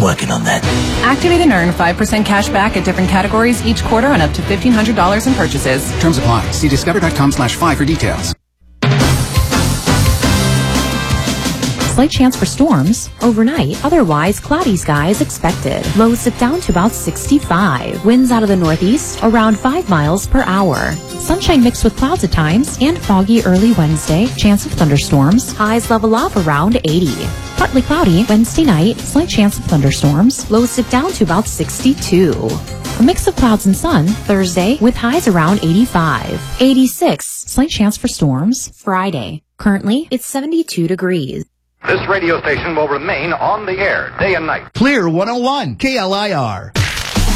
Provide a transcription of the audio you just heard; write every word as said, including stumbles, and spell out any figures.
working on that. Activate and earn five percent cash back at different categories each quarter on up to fifteen hundred dollars in purchases. Terms apply. See discover.com slash five for details. Slight chance for storms overnight. Otherwise, cloudy skies expected. Lows dip down to about sixty-five. Winds out of the northeast around five miles per hour. Sunshine mixed with clouds at times and foggy early Wednesday. Chance of thunderstorms. Highs level off around eighty. Partly cloudy Wednesday night. Slight chance of thunderstorms. Lows dip down to about sixty-two. A mix of clouds and sun Thursday with highs around eighty-five. eighty-six. Slight chance for storms Friday. Currently, it's seventy-two degrees. This radio station will remain on the air day and night. Clear one oh one, K L I R.